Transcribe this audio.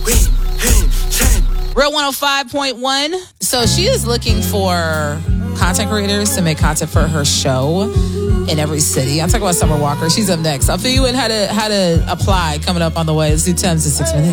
Real 105.1. So she is looking for content creators to make content for her show in every city. I'm talking about Summer Walker. She's up next. I'll fill you in how to apply coming up on the way. Let's do Thames in 6 minutes.